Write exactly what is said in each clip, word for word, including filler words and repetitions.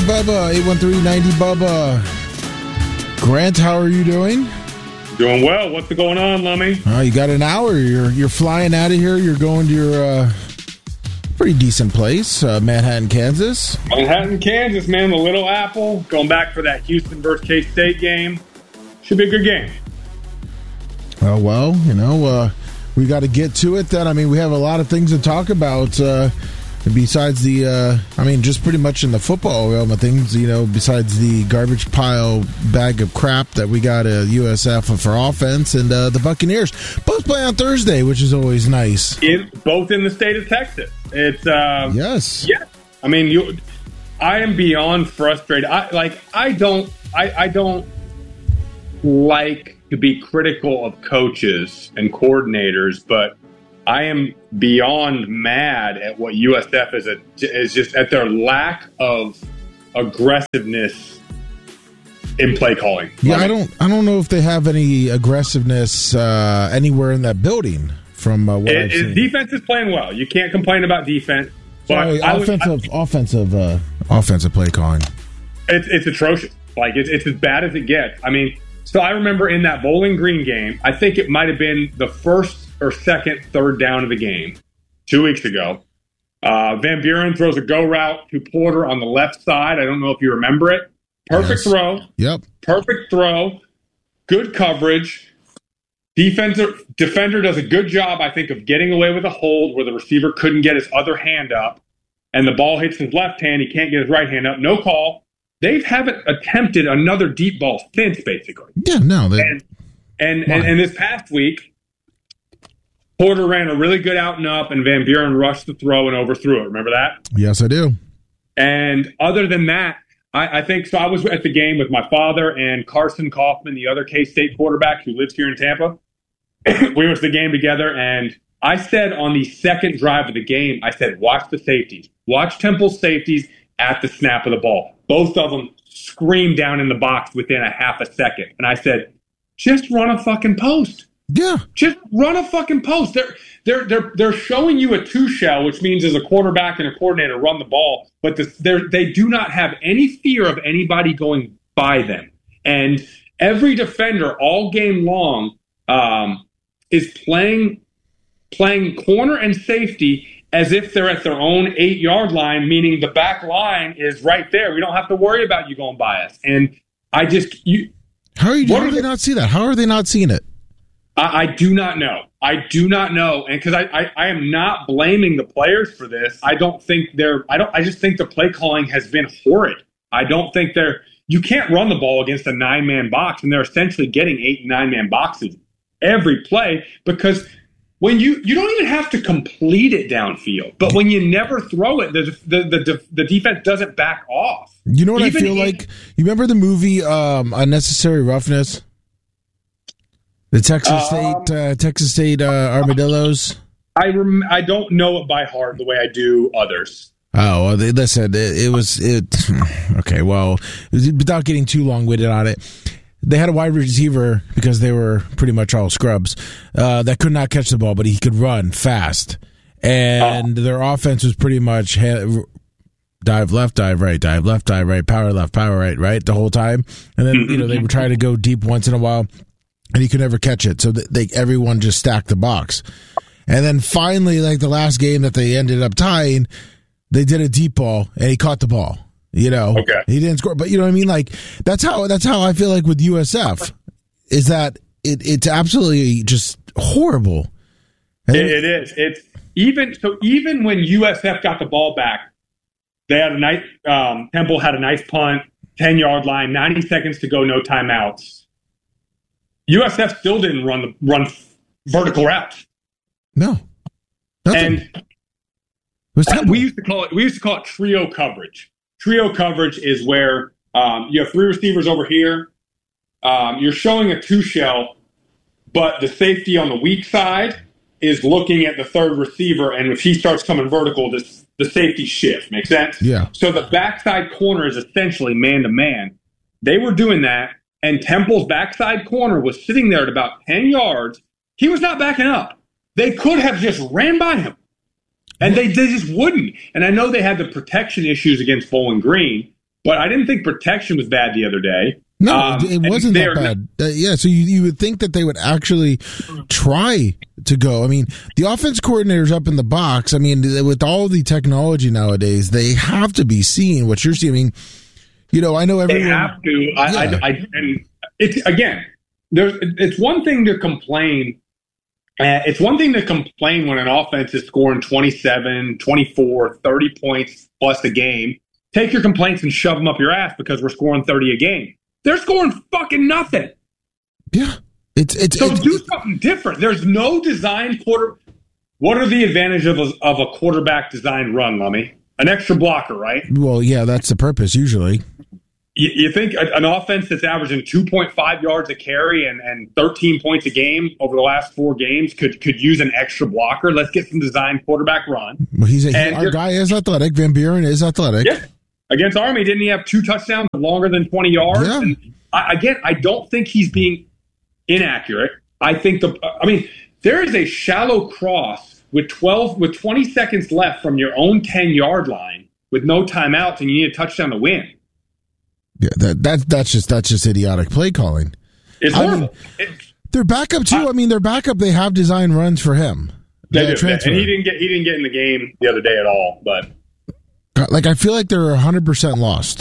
Bubba, eight one three, ninety Bubba. Grant, how are you doing? Doing well. What's going on, Lummy? Uh, you got an hour. You're you're flying out of here. You're going to your uh, pretty decent place, uh, Manhattan, Kansas. Manhattan, Kansas, man. The Little Apple. Going back for that Houston versus K-State game. Should be a good game. Oh, well, you know, uh, we got to get to it then. I mean, we have a lot of things to talk about. Uh, Besides the, uh, I mean, just pretty much in the football realm of things, you know, besides the garbage pile bag of crap that we got at U S F for offense and uh, the Buccaneers. Both play on Thursday, which is always nice. In, both in the state of Texas. It's, uh, yes. Yeah. I mean, you, I am beyond frustrated. I, like, I don't, I, I don't like to be critical of coaches and coordinators, but I am beyond mad at what U S F is, a, is just at their lack of aggressiveness in play calling. Yeah, I don't, I don't know if they have any aggressiveness uh, anywhere in that building. From uh, what it, I've seen, defense is playing well. You can't complain about defense. But Sorry, I offensive, would, I, offensive, uh, offensive play calling. It's it's atrocious. Like it's it's as bad as it gets. I mean, so I remember in that Bowling Green game, I think it might have been the first or second third down of the game two weeks ago. Uh, Van Buren throws a go route to Porter on the left side. I don't know if you remember it. Perfect yes. throw. Yep. Perfect throw. Good coverage. Defender, defender does a good job, I think, of getting away with a hold where the receiver couldn't get his other hand up, and the ball hits his left hand. He can't get his right hand up. No call. They haven't attempted another deep ball since, basically. Yeah, no. They, and, and, and, and this past week, Porter ran a really good out and up, and Van Buren rushed the throw and overthrew it. Remember that? Yes, I do. And other than that, I, I think so. I was at the game with my father and Carson Kaufman, the other K-State quarterback who lives here in Tampa. We went to the game together, and I said on the second drive of the game, I said, watch the safeties. Watch Temple's safeties at the snap of the ball. Both of them screamed down in the box within a half a second. And I said, just run a fucking post. Yeah. Just run a fucking post. They're they're they're they're showing you a two shell, which means as a quarterback and a coordinator run the ball, but the, they do not have any fear of anybody going by them. And every defender all game long um, is playing playing corner and safety as if they're at their own eight yard line, meaning the back line is right there. We don't have to worry about you going by us. And I just you. How are you? How do they the, not see that? How are they not seeing it? I, I do not know. I do not know, and because I, I, I am not blaming the players for this. I don't think they're. I don't. I just think the play calling has been horrid. I don't think they're. You can't run the ball against a nine man box, and they're essentially getting eight and nine man boxes every play because when you you don't even have to complete it downfield, but when you never throw it, the the the, the defense doesn't back off. You know what even I feel in, like? You remember the movie um, Unnecessary Roughness? The Texas State, uh, Texas State uh, Armadillos. I rem- I don't know it by heart the way I do others. Oh, well, they, listen, it, it was it. Okay, well, without getting too long-winded on it, they had a wide receiver because they were pretty much all scrubs uh, that could not catch the ball, but he could run fast, and uh. their offense was pretty much ha- dive left, dive right, dive left, dive right, power left, power right, right the whole time, and then you know they would try to go deep once in a while. And he could never catch it, so they everyone just stacked the box. And then finally, like the last game that they ended up tying, they did a deep ball, and he caught the ball. You know, okay. He didn't score, but you know what I mean. Like that's how that's how I feel like with U S F is that it, it's absolutely just horrible. It, it is. It's even so. Even when U S F got the ball back, they had a nice. Um, Temple had a nice punt, ten yard line, ninety seconds to go, no timeouts. U S F still didn't run the run vertical routes. No, nothing. And we used to call it we used to call it trio coverage. Trio coverage is where um, you have three receivers over here. Um, you're showing a two shell, but the safety on the weak side is looking at the third receiver, and if he starts coming vertical, this, the safety shift. Make sense? Yeah. So the backside corner is essentially man to man. They were doing that. And Temple's backside corner was sitting there at about ten yards. He was not backing up. They could have just ran by him. And they, they just wouldn't. And I know they had the protection issues against Bowling Green, but I didn't think protection was bad the other day. No, um, it wasn't that bad. Uh, yeah, so you, you would think that they would actually try to go. I mean, the offense coordinator's up in the box. I mean, with all the technology nowadays, they have to be seeing what you're seeing. I mean, you know, I know everyone. They have to. I, yeah. I, I, and it's, again, there's, it's one thing to complain. Uh, it's one thing to complain when an offense is scoring twenty-seven, twenty-four, thirty points plus a game. Take your complaints and shove them up your ass because we're scoring thirty a game. They're scoring fucking nothing. Yeah. It's it's So it's, do something different. There's no designed quarter. What are the advantages of a, of a quarterback designed run, Lummy? An extra blocker, right? Well, yeah, that's the purpose usually. You, you think an offense that's averaging two point five yards a carry and, and thirteen points a game over the last four games could could use an extra blocker? Let's get some designed quarterback run. Well, he's a, he, our guy is athletic. Van Buren is athletic. Yeah. Against Army, didn't he have two touchdowns longer than twenty yards? Yeah. And I, again, I don't think he's being inaccurate. I think the, I mean, there is a shallow cross with twelve, with twenty seconds left from your own ten yard line with no timeouts, and you need a touchdown to win. Yeah, that that that's just that's just idiotic play calling. It's I horrible. mean, it, their backup too. I, I mean, their backup. They have design runs for him. They do, and he didn't get he didn't get in the game the other day at all, but. Like, I feel like they're one hundred percent lost.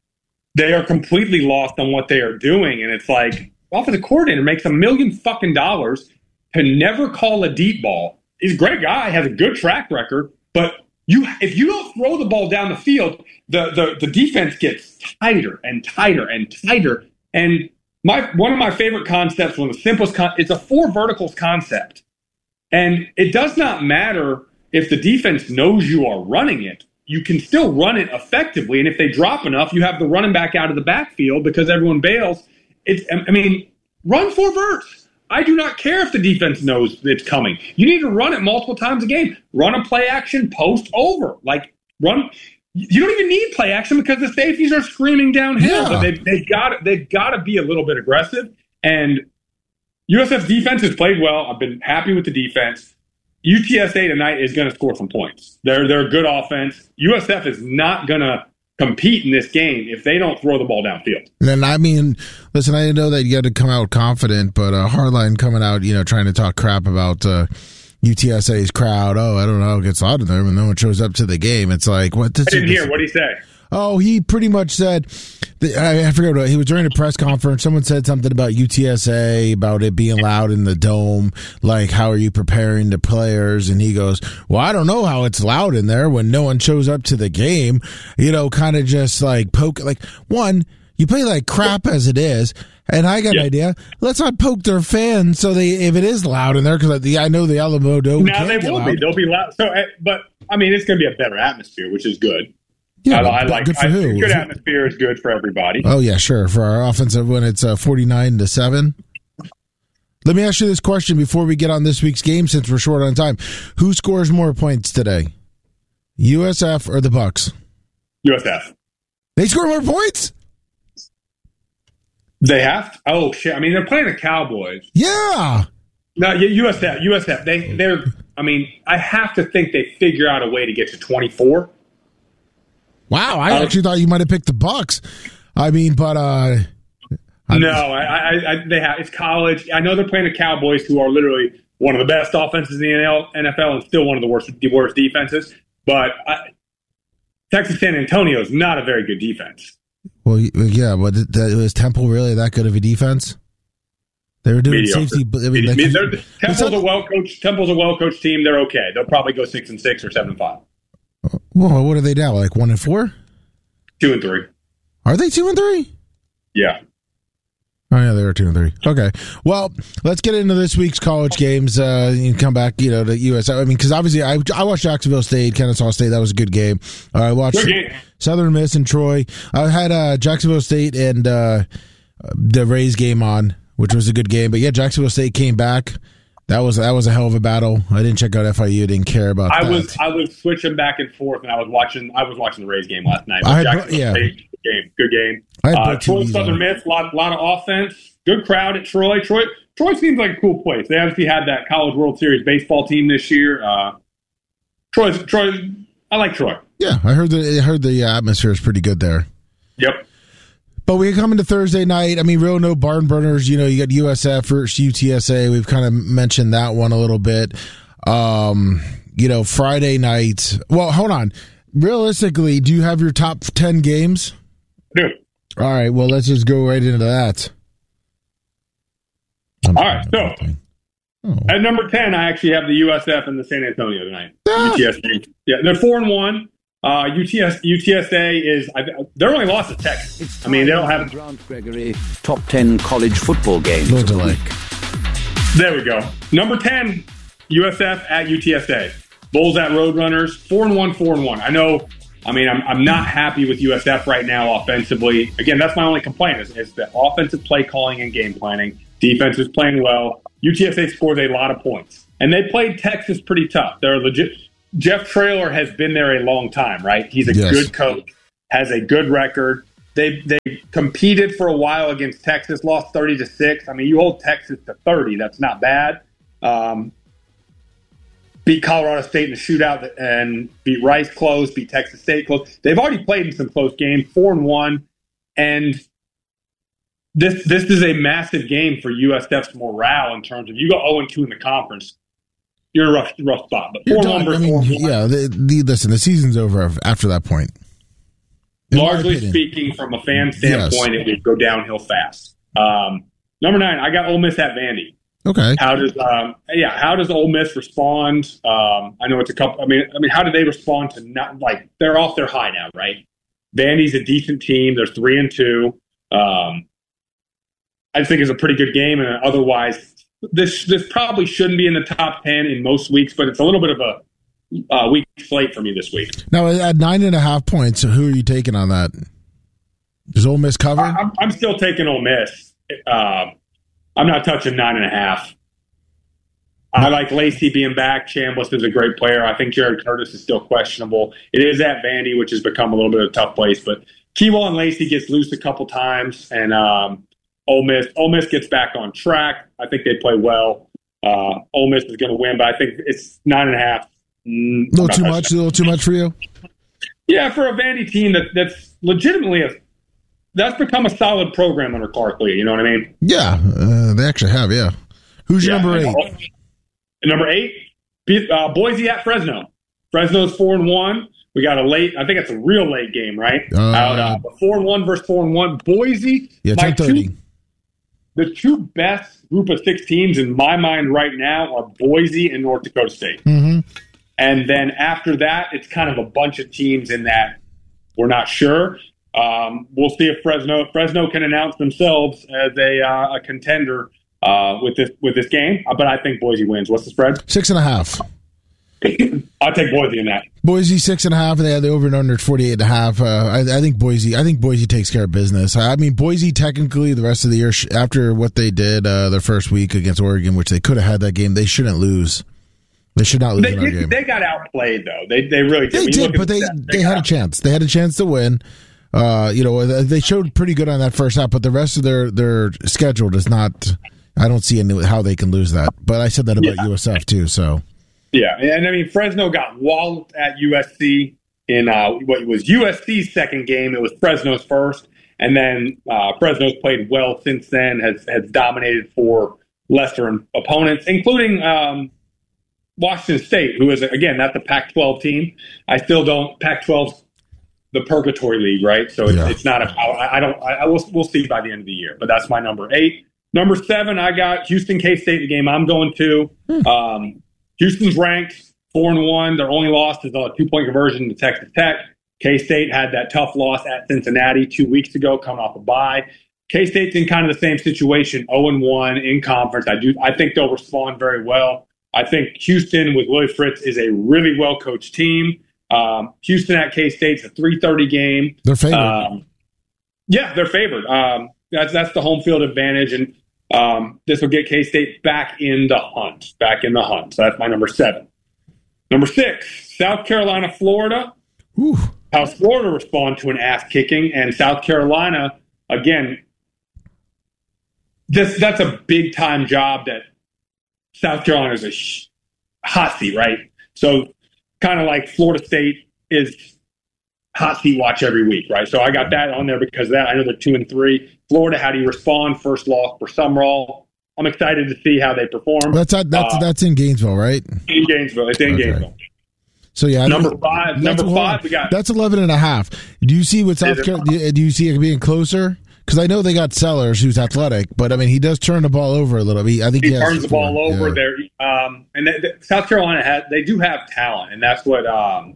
They are completely lost on what they are doing. And it's like, offensive coordinator makes a million fucking dollars to never call a deep ball. He's a great guy, has a good track record. But you, if you don't throw the ball down the field, the, the, the defense gets tighter and tighter and tighter. And my one of my favorite concepts, one of the simplest, con- it's a four verticals concept. And it does not matter if the defense knows you are running it. You can still run it effectively, and if they drop enough, you have the running back out of the backfield because everyone bails. It's, I mean, run four verts. I do not care if the defense knows it's coming. You need to run it multiple times a game. Run a play action, post over. Like, run. You don't even need play action because the safeties are screaming downhill. Yeah. But they've, they've got they've got to be a little bit aggressive. And U S F's defense has played well. I've been happy with the defense. U T S A tonight is going to score some points. They're they're a good offense. U S F is not going to compete in this game if they don't throw the ball downfield. And I mean, listen, I know that you got to come out confident, but uh, Hardline coming out, you know, trying to talk crap about uh, U T S A's crowd. Oh, I don't know how it gets loud in there when no one shows up to the game. It's like, what? I didn't hear. What did he say? Oh, he pretty much said, I, I forget what, he was during a press conference. Someone said something about U T S A, about it being loud in the dome. Like, how are you preparing the players? And he goes, well, I don't know how it's loud in there when no one shows up to the game. You know, kind of just like poke, like, one, you play like crap as it is. And I got yeah. an idea. Let's not poke their fans so they, if it is loud in there, because I know the Alamo Dome. Now they will be. They'll be loud. So, but I mean, it's going to be a better atmosphere, which is good. Yeah, I, I like good for I, who? Good atmosphere is good for everybody. Oh yeah, sure. For our offensive, when it's uh, forty-nine to seven. Let me ask you this question before we get on this week's game, since we're short on time. Who scores more points today? U S F or the Bucks? U S F. They score more points? They have to. Oh shit! I mean, they're playing the Cowboys. Yeah. No, U S F. U S F. They, they're. I mean, I have to think they figure out a way to get to twenty-four. Wow, I uh, actually thought you might have picked the Bucks. I mean, but uh, no, I, I, I, they have. It's college. I know they're playing the Cowboys, who are literally one of the best offenses in the N F L and still one of the worst, the worst defenses. But I, Texas San Antonio is not a very good defense. Well, yeah, but was Temple really that good of a defense? They were doing Mediocre. safety. I mean, Medi- like, Temple's a well coached. Temple's a well coached team. They're okay. They'll probably go six and six or seven and five. Well, what are they now? Like one and four? Two and three. Are they two and three? Yeah. Oh, yeah, they were two and three. Okay. Well, let's get into this week's college games. Uh, you can come back, you know, to U S. I mean, because obviously I, I watched Jacksonville State, Kennesaw State. That was a good game. Uh, I watched Southern Miss and Troy. I had uh, Jacksonville State and uh, the Rays game on, which was a good game. But yeah, Jacksonville State came back. That was that was a hell of a battle. I didn't check out F I U. Didn't care about I that. was I was switching back and forth, and I was watching I was watching the Rays game last night. I had, Jacksonville yeah. State, good game, good game. I had uh, Troy Southern Miss, lot lot of offense, good crowd at Troy. Troy Troy seems like a cool place. They obviously had that College World Series baseball team this year. Uh, Troy Troy, I like Troy. Yeah, I heard the I heard the atmosphere is pretty good there. Yep. But we come into Thursday night. I mean, real no barn burners. You know, you got U S F versus U T S A. We've kind of mentioned that one a little bit. Um, you know, Friday night. Well, hold on. Realistically, do you have your top ten games? I do. All right. Well, let's just go right into that. I'm All right. So oh. At number ten, I actually have the U S F and the San Antonio tonight. Ah. U T S A. Yeah, they're four and one. Uh, U T S, U T S A is they're only lost to Texas. I mean, they don't have Grant Gregory top ten college football games. No delay. There we go. Number ten, U S F at U T S A. Bulls at Roadrunners. Four and one, four and one. I know. I mean, I'm I'm not happy with U S F right now offensively. Again, that's my only complaint is, is the offensive play calling and game planning. Defense is playing well. U T S A scores a lot of points, and they played Texas pretty tough. They're legit. Jeff Traylor has been there a long time, right? He's a yes. good coach, has a good record. They they competed for a while against Texas, lost thirty to six. I mean, you hold Texas to thirty, that's not bad. Um, beat Colorado State in the shootout and beat Rice close, beat Texas State close. They've already played in some close games, four and one, and this this is a massive game for U S F's morale in terms of you go oh and two in the conference. You're in a rough, rough spot. But four done, one I mean, yeah, the, the, listen, the season's over after that point. In Largely speaking, from a fan standpoint, yes. it would go downhill fast. Um, number nine, I got Ole Miss at Vandy. Okay. How does um, yeah? How does Ole Miss respond? Um, I know it's a couple. I mean, I mean, how do they respond to not like they're off their high now, right? Vandy's a decent team. They're three and two. Um, I think it's a pretty good game, and otherwise. This this probably shouldn't be in the top ten in most weeks, but it's a little bit of a uh, weak slate for me this week. Now, at nine and a half points, who are you taking on that? Does Ole Miss cover? I, I'm, I'm still taking Ole Miss. Uh, I'm not touching nine and a half. I like Lacey being back. Chambliss is a great player. I think Jared Curtis is still questionable. It is at Vandy, which has become a little bit of a tough place, but Keywall and Lacey gets loose a couple times, and um, Ole Miss, Ole Miss gets back on track. I think they play well. Uh, Ole Miss is going to win, but I think it's nine and a half. Mm, a little too much. A little too much for you. Yeah, for a Vandy team that that's legitimately a that's become a solid program under Clark Lee. You know what I mean? Yeah, uh, they actually have. Yeah. Who's your yeah, number eight? Number eight, uh, Boise at Fresno. Fresno's four and one. We got a late. I think it's a real late game, right? Uh, Out uh, four and one versus four and one. Boise. Yeah, ten thirty. The two best group of six teams in my mind right now are Boise and North Dakota State. Mm-hmm. And then after that, it's kind of a bunch of teams in that we're not sure. Um, we'll see if Fresno Fresno can announce themselves as a, uh, a contender uh, with this with this game. But I think Boise wins. What's the spread? Six and a half. I'll take Boise in that. Boise six and a half, and they had the over and under at forty-eight and a half. Uh, I, I think Boise. I think Boise takes care of business. I mean, Boise technically the rest of the year after what they did uh, their first week against Oregon, which they could have had that game, they shouldn't lose. They should not lose they, in our game. They got outplayed though. They they really did. They did, but they they, they had a chance. They had a chance to win. Uh, you know, they showed pretty good on that first half, but the rest of their their schedule does not. I don't see any, how they can lose that. But I said that about yeah. U S F too. So. Yeah, and I mean, Fresno got walloped at U S C in uh, what was U S C's second game. It was Fresno's first, and then uh, Fresno's played well since then, has has dominated for lesser opponents, including um, Washington State, who is, again, that's a Pac twelve team. I still don't, Pac twelve's the purgatory league, right? So it's, yeah. it's not a, I, I don't, I, I will, we'll see by the end of the year, but that's my number eight. Number seven, I got Houston K-State, the game I'm going to. Hmm. Um, Houston's ranked four and one. Their only loss is a two-point conversion to Texas Tech. K-State had that tough loss at Cincinnati two weeks ago, coming off a bye. K-State's in kind of the same situation, oh and one in conference. I do. I think they'll respond very well. I think Houston with Willie Fritz is a really well-coached team. Um, Houston at K-State's a three thirty game. They're favored. Um, yeah, they're favored. Um, that's that's the home field advantage, and um, this will get K-State back in the hunt. Back in the hunt. So that's my number seven. Number six, South Carolina, Florida. Ooh. How Florida respond to an ass-kicking, and South Carolina, again, this that's a big-time job that South Carolina is a sh- hot seat, right? So kind of like Florida State is hot seat watch every week, right? So I got that on there because of that. I know they're two and three. Florida, how do you respond? First loss for Summerall. I'm excited to see how they perform. That's that's uh, that's in Gainesville, right? In Gainesville, it's in okay. Gainesville. So yeah, number five. Number five, we got that's eleven and a half. Do you see what South Carolina? Do you see it being closer? Because I know they got Sellers, who's athletic, but I mean he does turn the ball over a little bit. I think he, he turns the ball four. over yeah. there. Um, and they, they, South Carolina has they do have talent, and that's what um,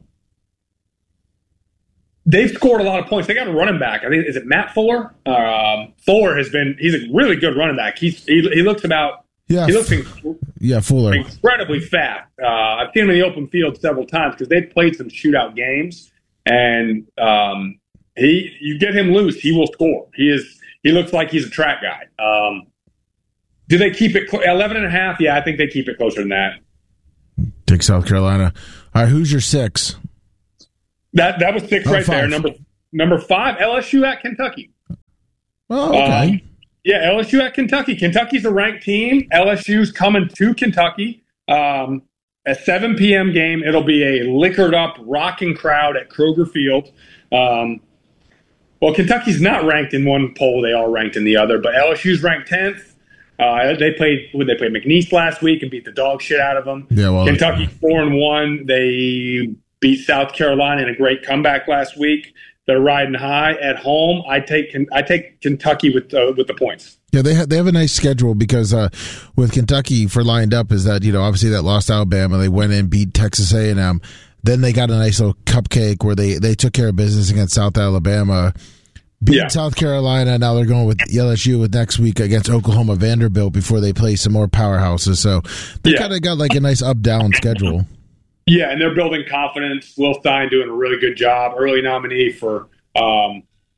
they've scored a lot of points. They got a running back. I think is it Matt Fuller? Um, Fuller has been he's a really good running back. He's he, he looks about. Yeah, he looks inc- yeah, Fuller. incredibly fast. Uh, I've seen him in the open field several times because they've played some shootout games, and um, he you get him loose, he will score. He is he looks like he's a track guy. Um, do they keep it cl- eleven and a half? Yeah, I think they keep it closer than that. Take South Carolina. All right, who's your six? That that was six oh, right five. there. Number number five, L S U at Kentucky. Oh, okay. Um, Yeah, L S U at Kentucky. Kentucky's a ranked team. L S U's coming to Kentucky. Um, a seven p.m. game. It'll be a liquored up, rocking crowd at Kroger Field. Um, well, Kentucky's not ranked in one poll. They are ranked in the other. But L S U's ranked tenth. Uh, they played when they played McNeese last week and beat the dog shit out of them. Yeah, well, Kentucky four and one. They beat South Carolina in a great comeback last week. They're riding high at home. I take I take Kentucky with uh, with the points. Yeah, they have they have a nice schedule because uh, with Kentucky for lined up is that you know obviously that lost Alabama, they went and beat Texas A and M. Then they got a nice little cupcake where they, they took care of business against South Alabama, beat yeah. South Carolina. Now they're going with L S U with next week against Oklahoma Vanderbilt before they play some more powerhouses. So they yeah. kind of got like a nice up down schedule. Yeah, and they're building confidence. Will Stein doing a really good job. Early nominee for, um,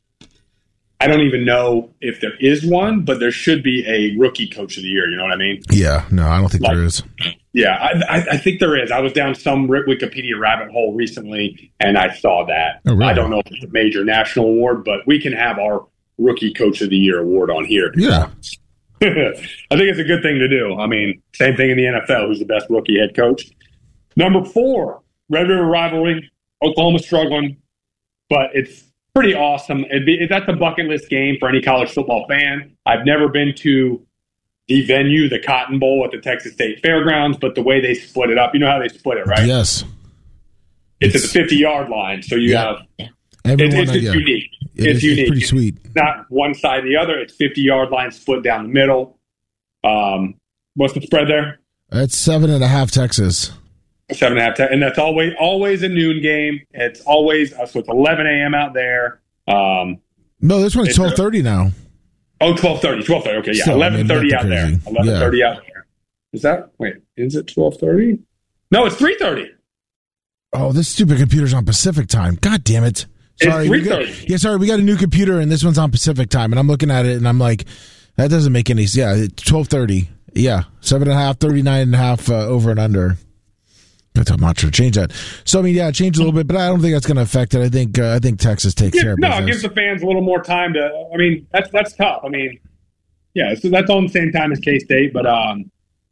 I don't even know if there is one, but there should be a rookie coach of the year. You know what I mean? Yeah, no, I don't think like, there is. Yeah, I, I, I think there is. I was down some Wikipedia rabbit hole recently, and I saw that. Oh, really? I don't know if it's a major national award, but we can have our rookie coach of the year award on here. Yeah. I think it's a good thing to do. I mean, same thing in the N F L. Who's the best rookie head coach? Number four, Red River Rivalry. Oklahoma's struggling, but it's pretty awesome. It'd be, that's a bucket list game for any college football fan. I've never been to the venue, the Cotton Bowl at the Texas State Fairgrounds, but the way they split it up, you know how they split it, right? Yes. It's, it's at the fifty-yard line, so you yeah. have Everyone, it, it's yeah. unique. It it's is, unique. It's pretty sweet. It's not one side or the other. It's fifty-yard line split down the middle. Um, what's the spread there? It's seven and a half Texas. Seven and a half, ten, and that's always always a noon game. It's always uh, so it's eleven a.m. out there. Um, no, this one's twelve thirty now. Oh, twelve thirty, twelve thirty. Okay, yeah, so, eleven thirty I mean, out there. Eleven thirty yeah. out there. Is that wait? Is it twelve thirty? No, it's three thirty. Oh, this stupid computer's on Pacific time. God damn it! Sorry, it's three thirty. Yeah, sorry, we got a new computer and this one's on Pacific time, and I'm looking at it and I'm like, that doesn't make any sense. Yeah, it's twelve thirty. Yeah, seven and a half, thirty-nine and a half uh, over and under. I'm not sure to change that. So I mean, yeah, change a little bit, but I don't think that's going to affect it. I think uh, I think Texas takes yeah, care of no, business. it gives the fans a little more time to. I mean, that's that's tough. I mean, yeah, so that's on the same time as K-State, but um,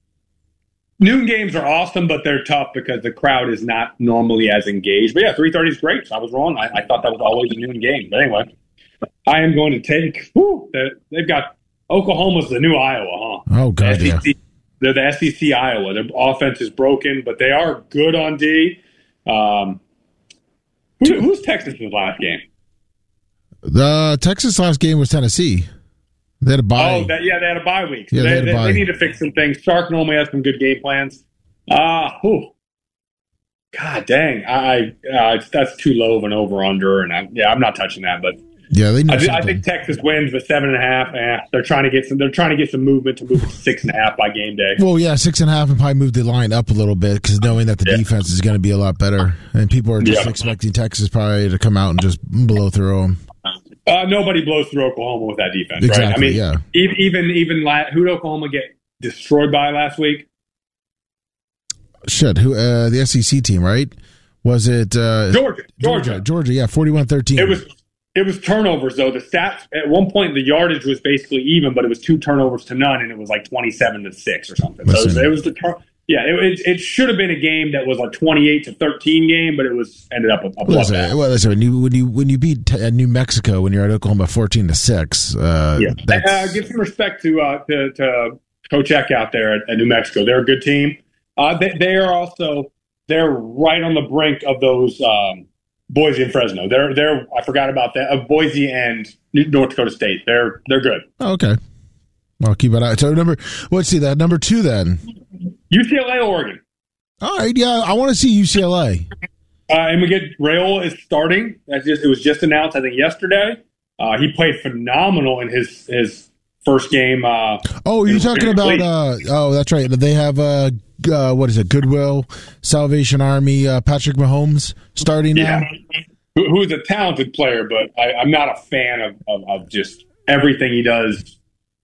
noon games are awesome, but they're tough because the crowd is not normally as engaged. But yeah, three thirty is great. So I was wrong. I, I thought that was always a noon game. But anyway, I am going to take. Whew, they've got Oklahoma's the new Iowa, huh? Oh god, yeah. They're the S E C Iowa. Their offense is broken, but they are good on D. Um, who, who's Texas's last game? The Texas last game was Tennessee. They had a bye. Oh, that, yeah, they had a bye week. So yeah, they, they, had a they, bye. they need to fix some things. Sark normally has some good game plans. Ah, uh, God dang, I uh, that's too low of an over under, and I, yeah, I'm not touching that. But yeah, they need I, I think Texas wins, but seven and a half. Eh, they're trying to get some. They're trying to get some movement to move it to six and a half by game day. Well, yeah, six and a half, and probably move the line up a little bit because knowing that the yeah. defense is going to be a lot better, and people are just yeah. expecting Texas probably to come out and just blow through them. Uh, nobody blows through Oklahoma with that defense, exactly, right? I mean, yeah. even even la- who did Oklahoma get destroyed by last week? Shit, who uh, the S E C team, right? Was it uh, Georgia? Georgia, Georgia, Georgia, yeah, forty-one thirteen. It was. It was turnovers, though. The stats, at one point, the yardage was basically even, but it was two turnovers to none, and it was like twenty-seven to six or something. So it was, it was the tur- Yeah, it, it, it should have been a game that was like twenty-eight to thirteen game, but it was ended up a, a well, listen, well, listen, when you when you when you beat uh, New Mexico when you're at Oklahoma fourteen to six, uh, yeah, that's... Uh, give some respect to uh, to, to Coach Eck out there at, at New Mexico. They're a good team. Uh, they, they are also they're right on the brink of those um, Boise and Fresno. They're they're I forgot about that. Of Boise and North Dakota State. They're they're good. Oh, okay, I'll keep it out. So number, let's see that number two then. U C L A, Oregon. All right, yeah, I want to see U C L A. Uh, and we get Raiola is starting. That's just it was just announced, I think, yesterday. Uh, he played phenomenal in his his first game. Uh, oh, you're talking about? Uh, oh, that's right. They have uh, uh, what is it? Goodwill Salvation Army. Uh, Patrick Mahomes starting yeah. now. Who, who is a talented player, but I, I'm not a fan of, of, of just everything he does.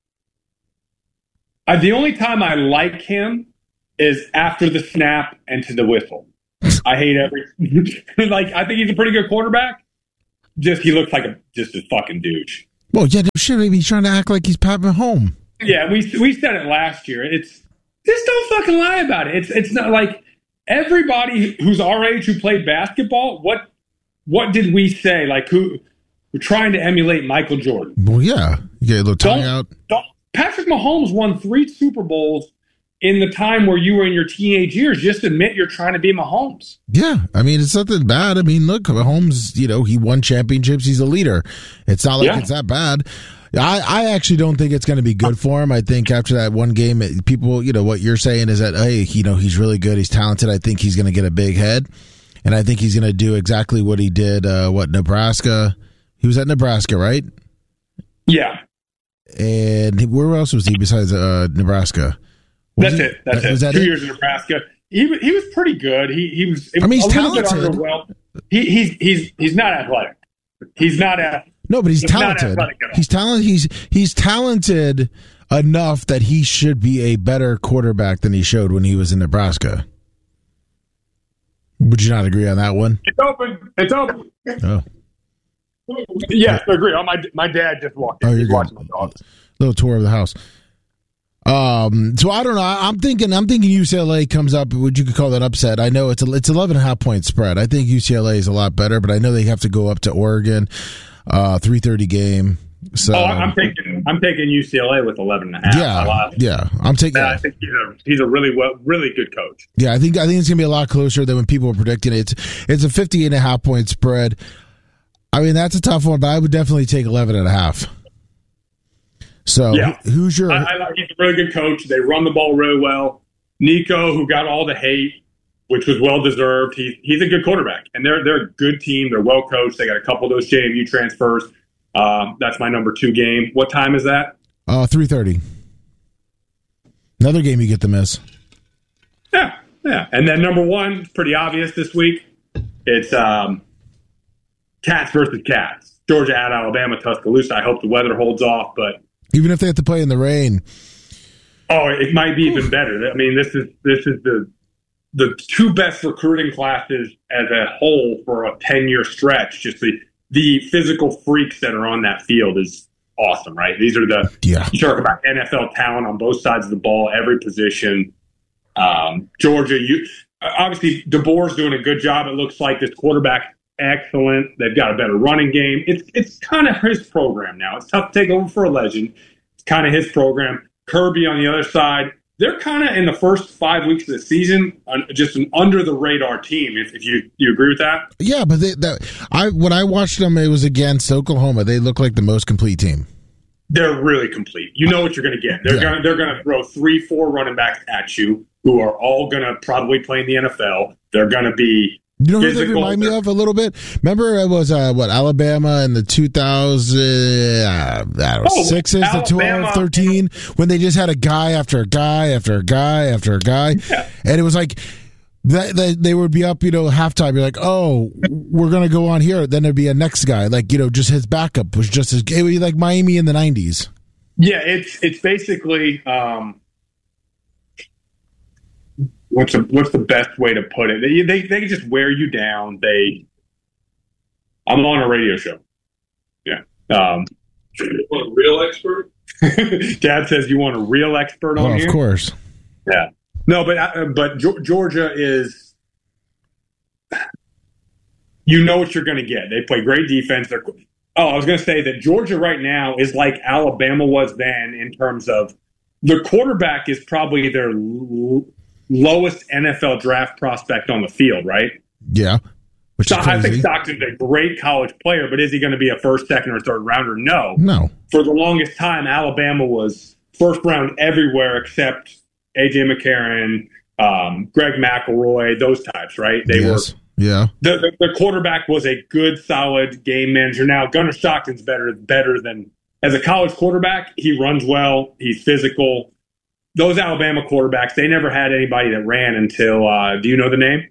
Uh, the only time I like him is after the snap and to the whistle. I hate every like. I think he's a pretty good quarterback. Just he looks like a just a fucking douche. Well, yeah, shit. Maybe he's trying to act like he's Pat Mahomes. Yeah, we we said it last year. It's just don't fucking lie about it. It's it's not like everybody who's our age who played basketball. What what did we say? Like who we're trying to emulate Michael Jordan. Well, yeah, you get a little tongue don't, out. Don't, Patrick Mahomes won three Super Bowls in the time where you were in your teenage years. Just admit you're trying to be Mahomes. Yeah, I mean, it's nothing bad. I mean, look, Mahomes, you know, he won championships. He's a leader. It's not like yeah. it's that bad. I, I actually don't think it's going to be good for him. I think after that one game, it, people, you know, what you're saying is that, hey, you know, he's really good. He's talented. I think he's going to get a big head. And I think he's going to do exactly what he did, uh, what, Nebraska. He was at Nebraska, right? Yeah. And where else was he besides uh, Nebraska? Was That's he, it. That's was it. That Two it? year years in Nebraska. He he was pretty good. He he was. I mean, he's a talented. Little bit underwhelmed. He he's he's he's not athletic. He's not a. No, but he's, he's talented. He's talented. He's he's talented enough that he should be a better quarterback than he showed when he was in Nebraska. Would you not agree on that one? It's open. It's open. Oh. Yes, I agree. Oh, my my dad just walked in. Oh, you're He's good. watching my dog. Little tour of the house. Um, so I don't know. I'm thinking. I'm thinking U C L A comes up. Would you could call that upset? I know it's a, it's eleven and a half point spread. I think U C L A is a lot better, but I know they have to go up to Oregon. Uh, three thirty game. So oh, I'm taking I'm taking U C L A with eleven and a half. Yeah, yeah. I'm taking. I think he's a he's a really well really good coach. Yeah, I think I think it's gonna be a lot closer than when people were predicting it. It's it's a fifty and a half point spread. I mean, that's a tough one, but I would definitely take eleven and a half. So, yeah. who's your... I, I, he's a really good coach. They run the ball really well. Nico, who got all the hate, which was well-deserved, he, he's a good quarterback. And they're they're a good team. They're well-coached. They got a couple of those J M U transfers. Um, that's my number two game. What time is that? Uh, three thirty. Another game you get to miss. Yeah, yeah. And then number one, pretty obvious this week. It's um, Cats versus Cats. Georgia at Alabama, Tuscaloosa. I hope the weather holds off, but... Even if they have to play in the rain. Oh, it might be even better. I mean, this is this is the the two best recruiting classes as a whole for a ten-year stretch. Just the the physical freaks that are on that field is awesome, right? These are the yeah. you talk about N F L talent on both sides of the ball, every position. Um, Georgia, you obviously DeBoer's doing a good job. It looks like this quarterback. Excellent. They've got a better running game. It's it's kind of his program now. It's tough to take over for a legend. It's kind of his program. Kirby on the other side. They're kind of in the first five weeks of the season, just an under the radar team. If, if you you agree with that? Yeah, but they, that, I when I watched them, it was against Oklahoma. They look like the most complete team. They're really complete. You know what you're going to get. They're yeah. going they're going to throw three, four running backs at you, who are all going to probably play in the N F L. They're going to be. You know who they remind me of a little bit? Remember it was, uh, what, Alabama in the two thousand uh, I don't know, oh, sixes, the twelve, thirteen, when they just had a guy after a guy after a guy after a guy. Yeah. And it was like, they, they, they would be up, you know, halftime. You're like, oh, we're going to go on here. Then there'd be a next guy. Like, you know, just his backup was just as, it would be like Miami in the nineties. Yeah, it's it's basically... Um, What's the what's the best way to put it? They they they just wear you down. They, I'm on a radio show. Yeah. Um, you want a real expert? Dad says you want a real expert on oh, here. Of course. Yeah. No, but uh, but Georgia is. You know what you're going to get. They play great defense. They're, oh, I was going to say that Georgia right now is like Alabama was then in terms of the quarterback is probably their l- lowest N F L draft prospect on the field, right? Yeah. Which so is crazy. I think Stockton's a great college player, but is he going to be a first, second, or third rounder? No. No. For the longest time, Alabama was first round everywhere except A J McCarron, um, Greg McElroy, those types, right? They yes. were. Yeah. The, the the quarterback was a good, solid game manager. Now, Gunnar Stockton's better better than as a college quarterback. He runs well. He's physical. Those Alabama quarterbacks, they never had anybody that ran until. Uh, do you know the name?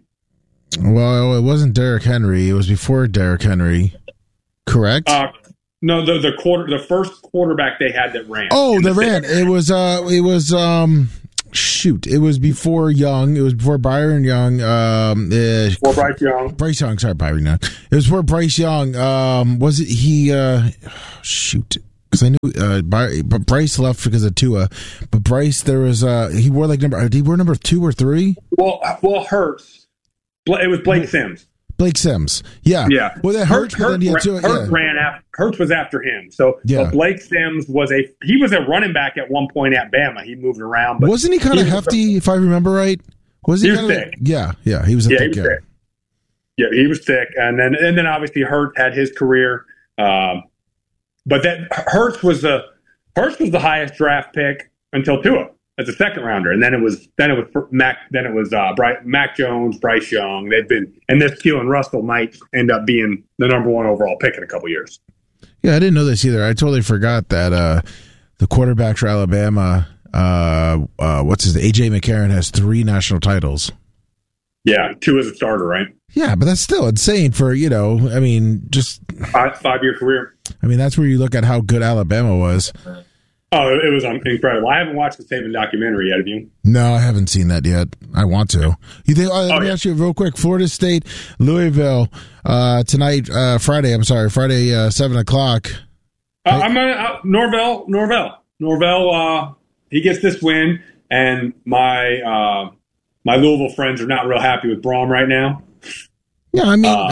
Well, it wasn't Derrick Henry. It was before Derrick Henry. Correct. Uh, no, the the quarter the first quarterback they had that ran. Oh, that ran. It was. Uh, it was. Um, Shoot, it was before Young. It was before Byron Young. Um, uh, before Bryce Young. Bryce Young, sorry, Byron Young. It was before Bryce Young. Um, was it he? Uh, shoot, because I knew uh, By, but Bryce left because of Tua. But Bryce, there was uh, he wore like number. Did he wear number two or three? Well, well, Hurts. It was Blake Sims. Blake Sims. Yeah. Yeah. Well, that Hurts, Hurts, then he had Tua, Hurts yeah. ran after, Hurts was after him. So yeah. but Blake Sims was a he was a running back at one point at Bama. He moved around, but wasn't he kind of hefty, if I remember right? Was he, he was kinda thick. Like, yeah, yeah, he was a yeah, thick he was guy. thick. Yeah, he was thick, and then and then obviously Hurts had his career, um, but that Hurts was the Hurts was the highest draft pick until Tua as a second rounder, and then it was then it was Mac then it was uh, Bry, Mac Jones, Bryce Young. They've been and this Keelan Russell might end up being the number one overall pick in a couple years. Yeah, I didn't know this either. I totally forgot that uh, the quarterback for Alabama, uh, uh, what's his A J McCarron has three national titles. Yeah, two as a starter, right? Yeah, but that's still insane for, you know, I mean, just five, five year career. I mean, that's where you look at how good Alabama was. Oh, it was incredible. I haven't watched the Saban documentary yet. Have you? No, I haven't seen that yet. I want to. You think? Uh, let oh, me yeah. ask you real quick. Florida State, Louisville uh, tonight. Uh, Friday. I'm sorry. Friday, uh, seven o'clock. Uh, I'm gonna, uh, Norvell. Norvell. Norvell. Uh, he gets this win, and my uh, my Louisville friends are not real happy with Braum right now. Yeah, I mean. Uh,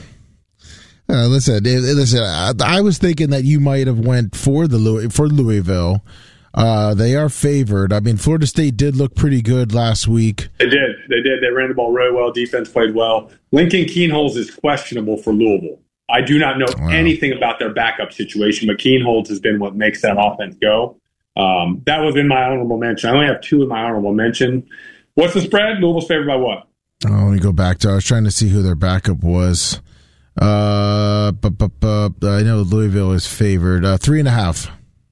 Uh, listen, listen. I, I was thinking that you might have went for the Louis, for Louisville. Uh, they are favored. I mean, Florida State did look pretty good last week. They did. They did. They ran the ball really well. Defense played well. Lincoln Keenholz is questionable for Louisville. I do not know wow. anything about their backup situation, but Keenholz has been what makes that offense go. Um, that was in my honorable mention. I only have two in my honorable mention. What's the spread? Louisville's favored by what? Oh, let me go back to. I was trying to see who their backup was. Uh, but, but, but I know Louisville is favored uh, three and a half.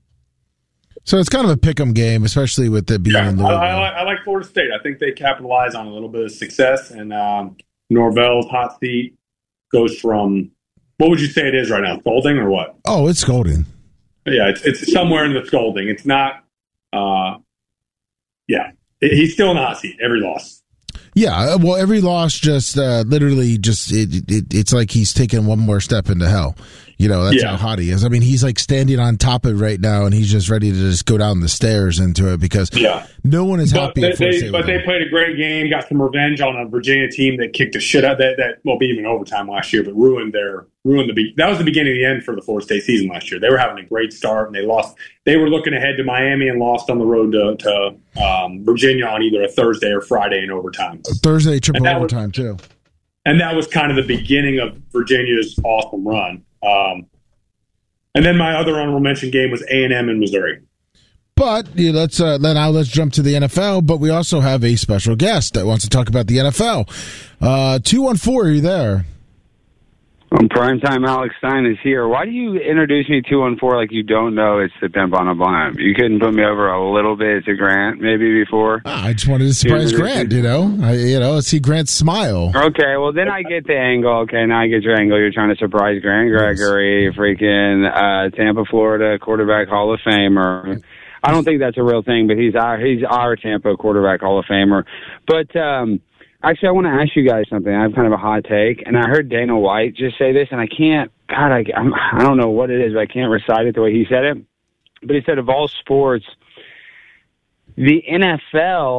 So it's kind of a pick'em game, especially with it being yeah, in Louisville. I, I, I like Florida State. I think they capitalize on a little bit of success, and um, Norvell's hot seat goes from what would you say it is right now? Scolding or what? Oh, it's scolding. Yeah, it's it's somewhere in the scolding. It's not. Uh, yeah, he's still in the hot seat. Every loss. Yeah, well, every loss just uh, literally just it, it, it's like he's taking one more step into hell. You know, that's yeah. how hot he is. I mean, he's like standing on top of it right now, and he's just ready to just go down the stairs into it because yeah. no one is but happy. They, at Florida they, State but they him. played a great game, got some revenge on a Virginia team that kicked the shit out that that well, be even overtime last year, but ruined their ruined the be- that was the beginning of the end for the Florida State season last year. They were having a great start and they lost. They were looking ahead to Miami and lost on the road to, to um, Virginia on either a Thursday or Friday in overtime. Thursday triple overtime was, too. And that was kind of the beginning of Virginia's awesome run. Um, and then my other honorable mention game was A and M in Missouri. But yeah, let's uh, now let's jump to the N F L. But we also have a special guest that wants to talk about the N F L. Uh, two one four, are you there? Um, Primetime Alex Stein is here. Why do you introduce me two one four like you don't know it's the Pimp on a Blimp? You couldn't put me over a little bit to Grant maybe before? Ah, I just wanted to surprise Grant, you know. I, you know, let's see Grant smile. Okay, well, then I get the angle. Okay, now I get your angle. You're trying to surprise Grant Gregory, freaking uh, Tampa, Florida quarterback Hall of Famer. I don't think that's a real thing, but he's our, he's our Tampa quarterback Hall of Famer. But, um... Actually, I want to ask you guys something. I have kind of a hot take, and I heard Dana White just say this, and I can't, God, I, I'm, I don't know what it is, but I can't recite it the way he said it. But he said of all sports, the N F L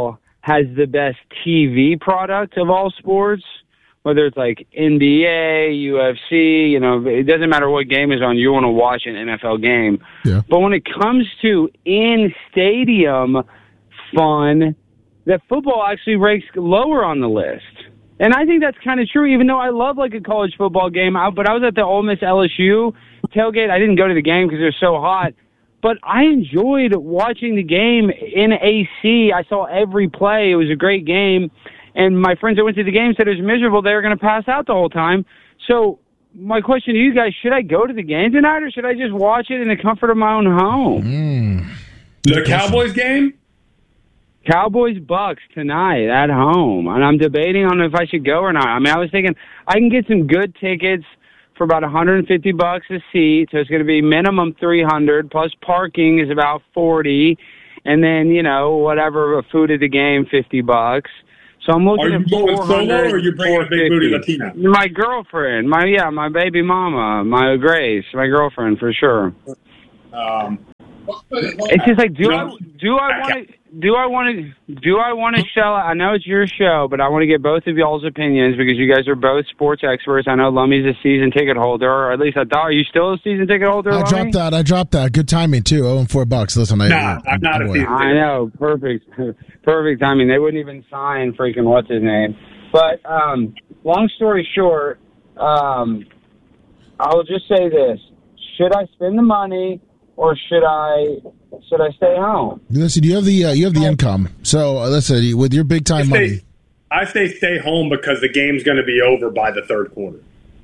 has the best T V product of all sports, whether it's like N B A, U F C, you know, it doesn't matter what game is on, you want to watch an N F L game. Yeah. But when it comes to in-stadium fun, that football actually ranks lower on the list. And I think that's kind of true, even though I love like a college football game. I, but I was at the Ole Miss L S U tailgate. I didn't go to the game because it was so hot. But I enjoyed watching the game in A C. I saw every play. It was a great game. And my friends that went to the game said it was miserable. They were going to pass out the whole time. So my question to you guys, should I go to the game tonight or should I just watch it in the comfort of my own home? Mm. The Cowboys game? Cowboys Bucks tonight at home. And I'm debating on if I should go or not. I mean, I was thinking I can get some good tickets for about one hundred fifty bucks a seat. So it's going to be minimum three hundred plus parking is about forty. And then, you know, whatever food at the game, fifty bucks. So I'm looking are at you going solo or are you bringing a big booty Latina? My girlfriend, my yeah, my baby mama, my Grace, my girlfriend for sure. Um, it's just like, do I do I want to do I want to do I want to sell? I know it's your show, but I want to get both of y'all's opinions because you guys are both sports experts. I know Lummy's a season ticket holder, or at least I thought. Are you still a season ticket holder? I Lummy? dropped that. I dropped that. Good timing too. Oh, and four bucks. Listen, I, nah, I'm not a season. I know, perfect, perfect timing. They wouldn't even sign freaking what's his name. But um, long story short, um, I will just say this: should I spend the money? Or should I should I stay home? Listen, you have the uh, you have the income. So uh, listen, with your big time I say, money, I say stay home because the game's going to be over by the third quarter.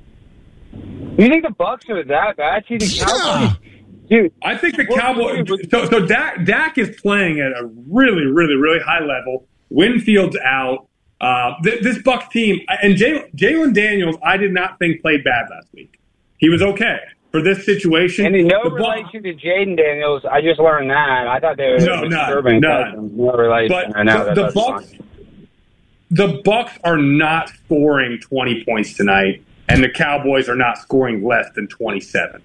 You think the Bucks are that bad? See the Cowboys, yeah. dude. I think the Cowboys. So so Dak Dak is playing at a really really really high level. Winfield's out. Uh, th- this Bucks team and Jay, Jalen Daniels, I did not think played bad last week. He was okay. For this situation, and in no the relation to Jaden Daniels, I just learned that. I thought they were no, disturbing. No, no relation. But I know the, the Bucks, the Bucks are not scoring twenty points tonight, and the Cowboys are not scoring less than twenty-seven.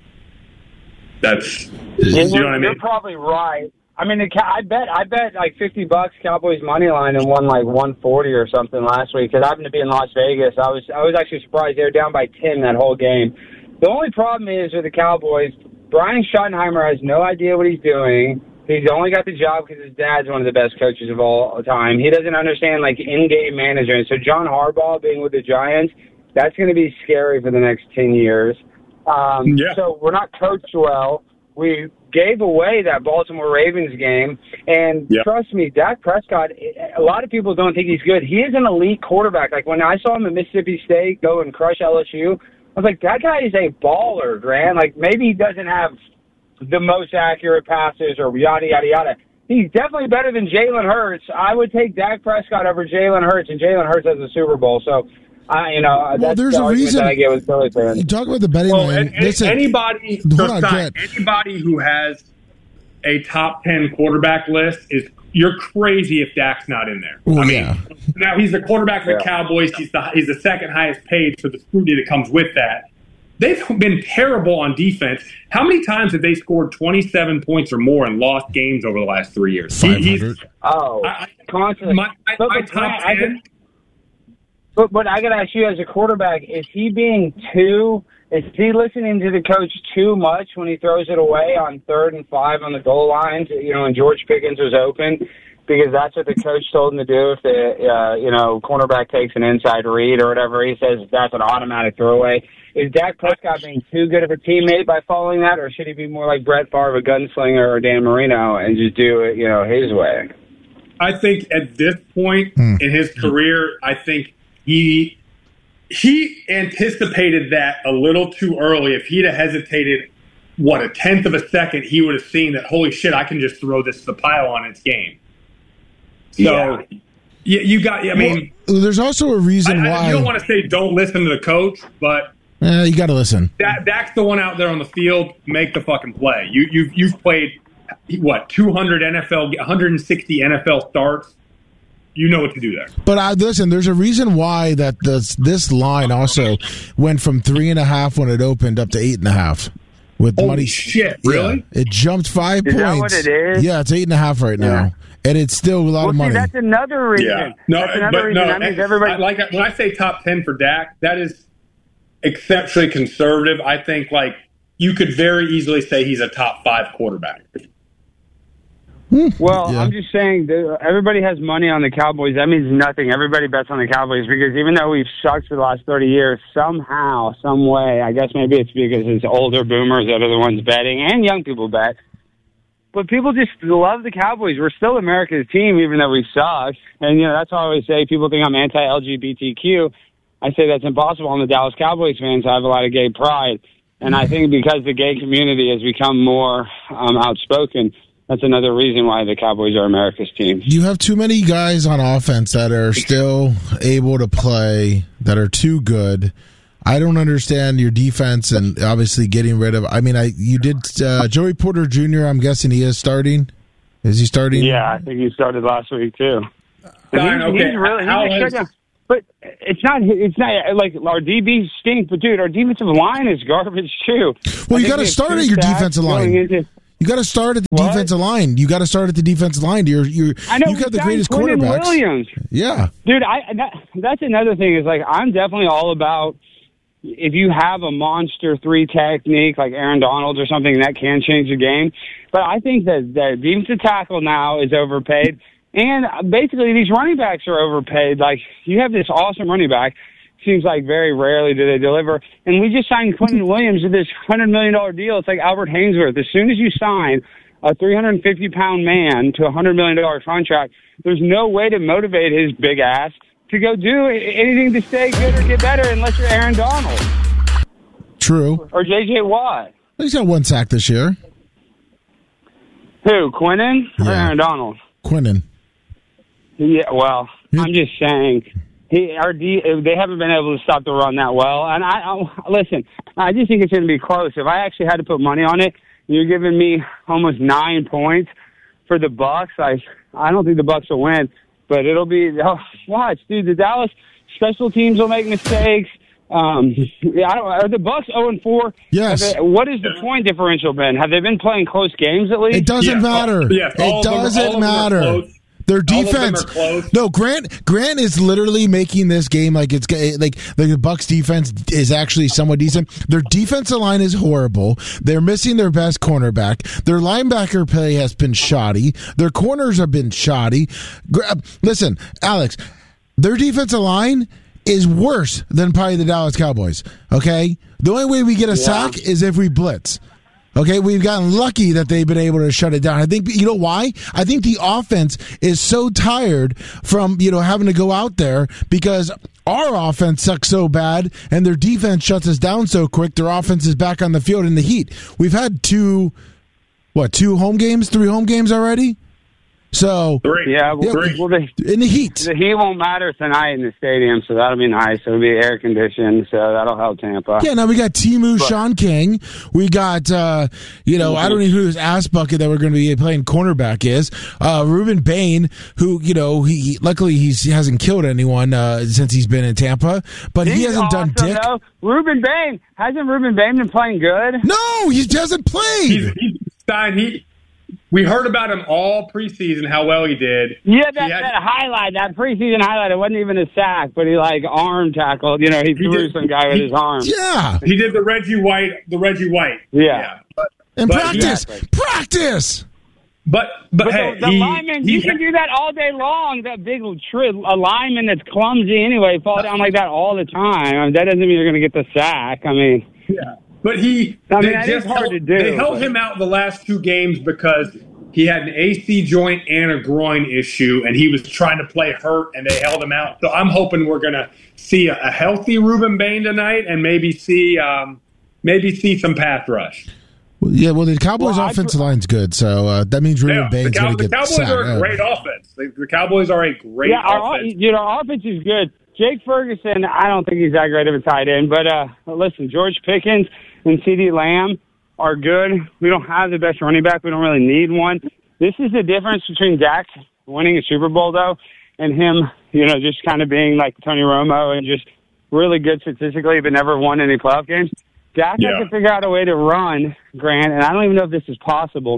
That's you know what I mean. You're probably right. I mean, the, I bet I bet like fifty bucks Cowboys money line and won like one forty or something last week because I happened to be in Las Vegas. I was I was actually surprised they were down by ten that whole game. The only problem is with the Cowboys, Brian Schottenheimer has no idea what he's doing. He's only got the job because his dad's one of the best coaches of all time. He doesn't understand, like, in-game management. So John Harbaugh being with the Giants, that's going to be scary for the next ten years. Um, yeah. So we're not coached well. We gave away that Baltimore Ravens game. And yeah. trust me, Dak Prescott, a lot of people don't think he's good. He is an elite quarterback. Like, when I saw him at Mississippi State go and crush L S U, I was like, that guy is a baller, Grant. Like, maybe he doesn't have the most accurate passes or yada, yada, yada. He's definitely better than Jalen Hurts. I would take Dak Prescott over Jalen Hurts, and Jalen Hurts has the Super Bowl. So, I, you know, well, that's there's the a argument reason. that I get with Philly fans. You talk about the betting well, line. And, Listen, anybody, on, sign, anybody who has a top ten quarterback list is you're crazy if Dak's not in there. Well, I mean, yeah. Now he's the quarterback of the yeah. Cowboys. He's the he's the second highest paid for the scrutiny that comes with that. They've been terrible on defense. How many times have they scored twenty-seven points or more and lost games over the last three years? five hundred. Oh, I, constantly. My, my, but, my but, top I ten. Could, but, but I got to ask you, as a quarterback, is he being too, is he listening to the coach too much when he throws it away on third and five on the goal lines, you know, and George Pickens was open? Because that's what the coach told him to do. If the, uh, you know, cornerback takes an inside read or whatever, he says that's an automatic throwaway. Is Dak Prescott being too good of a teammate by following that, or should he be more like Brett Favre, a gunslinger, or Dan Marino, and just do it, you know, his way? I think at this point mm. in his career, I think he he anticipated that a little too early. If he'd have hesitated, what, a tenth of a second, he would have seen that, holy shit, I can just throw this to the pile on its game. So, yeah. you, you got, I mean... Well, there's also a reason I, I, why... You don't want to say don't listen to the coach, but... Eh, you got to listen. That, Dak's the one out there on the field. Make the fucking play. You, you've, you've played, what, two hundred N F L, one hundred sixty N F L starts. You know what to do there. But uh, listen, there's a reason why that this, this line also went from three and a half when it opened up to eight and a half. With Holy money, shit, really? Yeah, it jumped five is points. Is that what it is? Yeah, it's eight and a half right now. Yeah. and it's still a lot well, of see, money. That's another reason. Yeah, no, that's another but reason. no, That means and everybody. I- like when I say top ten for Dak, that is exceptionally conservative. I think like you could very easily say he's a top five quarterback. Well, Yeah. I'm just saying that everybody has money on the Cowboys. That means nothing. Everybody bets on the Cowboys because even though we've sucked for the last thirty years, somehow, some way, I guess maybe it's because it's older boomers that are the ones betting and young people bet. But people just love the Cowboys. We're still America's team, even though we suck. And, you know, that's why I always say people think I'm anti-L G B T Q. I say that's impossible. I'm the Dallas Cowboys fan, so I have a lot of gay pride. And I think because the gay community has become more um, outspoken, that's another reason why the Cowboys are America's team. You have too many guys on offense that are still able to play, that are too good. I don't understand your defense and obviously getting rid of. I mean, I you did uh, Joey Porter Junior I'm guessing he is starting. Is he starting? Yeah, I think he started last week too. Fine, he's, okay. he's really he's How a has- shutdown. But it's not it's not like our D B stinks, but dude, our defensive line is garbage too. Well, I you think got to we have start two at your sacks defensive going line. into- You got to start at the What? defensive line. You got to start at the defensive line. You're you're I know you we got the signed greatest Quinnen quarterbacks. Williams. Yeah. Dude, I that, that's another thing is like I'm definitely all about if you have a monster three technique like Aaron Donald or something that can change the game. But I think that the defensive tackle now is overpaid, and basically these running backs are overpaid. Like you have this awesome running back. Seems like very rarely do they deliver. And we just signed Quinnen Williams to this one hundred million dollars deal. It's like Albert Hainsworth. As soon as you sign a three hundred fifty pound man to a one hundred million dollars contract, there's no way to motivate his big ass to go do anything to stay good or get better unless you're Aaron Donald True. or J J Watt. He's got one sack this year. Who, Quinnen or Yeah. Aaron Donald? Quinnen. Yeah, well, I'm just saying, he, our D, they haven't been able to stop the run that well. And I, I listen, I just think it's going to be close. If I actually had to put money on it, you're giving me almost nine points for the Bucks. I, I don't think the Bucks will win, but it'll be. Oh, watch, dude. The Dallas special teams will make mistakes. Um, I don't. Are the Bucks zero and four? Yes. They, what has the point differential been? Have they been playing close games at least? It doesn't Yeah, matter. all- yeah, all it of them are- all doesn't of them are matter. close. Their All of them defense. are close. No, Grant. Grant is literally making this game like it's like, like the Bucks defense is actually somewhat decent. Their defensive line is horrible. They're missing their best cornerback. Their linebacker play has been shoddy. Their corners have been shoddy. Gra- Listen, Alex, their defensive line is worse than probably the Dallas Cowboys. Okay, the only way we get a sack is if we blitz. Okay, we've gotten lucky that they've been able to shut it down. I think, you know why? I think the offense is so tired from, you know, having to go out there because our offense sucks so bad and their defense shuts us down so quick. Their offense is back on the field in the heat. We've had two, what, two home games, three home games already? So, Three. Yeah, well, Three. well, they, in the heat. the heat won't matter tonight in the stadium, so that'll be nice. It'll be air conditioned, so that'll help Tampa. Yeah, now we got Timu Sean King. We got, uh, you know, I don't know who this ass bucket that we're going to be playing cornerback is. Uh, Ruben Bain, who, you know, he, he luckily he's, he hasn't killed anyone uh, since he's been in Tampa, but he He's hasn't awesome, done dick. though. Ruben Bain hasn't Ruben Bain been playing good? No, he hasn't played. He's, he's Stein, he, we heard about him all preseason, how well he did. Yeah, that, He had- that highlight, that preseason highlight, it wasn't even a sack, but he like arm tackled. You know, he threw did- some guy with he- his arm. Yeah, He did the Reggie White, the Reggie White. Yeah. But, and but practice, Exactly. practice. but, but, But hey, the, the he, lineman, he you can do that all day long. That big tri- a lineman that's clumsy anyway, fall down like that all the time. I mean, that doesn't mean you're going to get the sack. I mean, Yeah, but he. I mean, they that is just hard held, to do, They held but- him out the last two games because he had an A C joint and a groin issue, and he was trying to play hurt, and they held him out. So I'm hoping we're going to see a, a healthy Ruben Bain tonight, and maybe see um, maybe see some pass rush. Well, yeah, well, the Cowboys' Well, I- offensive line's good, so uh, that means Ruben Yeah, the, Bain's Cow- going to the get Cowboys sacked. are a Uh, great offense. The, the Cowboys are a great yeah, our, offense. you know, our offense is good. Jake Ferguson, I don't think he's that great of a tight end, but uh, listen, George Pickens and CeeDee Lamb are good. We don't have the best running back. We don't really need one. This is the difference between Dak winning a Super Bowl, though, and him, you know, just kind of being like Tony Romo and just really good statistically, but never won any playoff games. Dak Yeah. has to figure out a way to run, Grant, and I don't even know if this is possible,